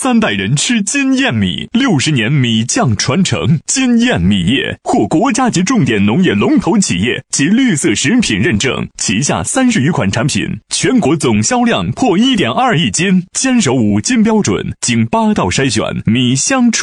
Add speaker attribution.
Speaker 1: 3代人吃金燕米，60年米酱传承。金燕米业获国家级重点农业龙头企业及绿色食品认证，旗下30余款产品，全国总销量破1.2亿斤，坚守5金标准，经8道筛选，米香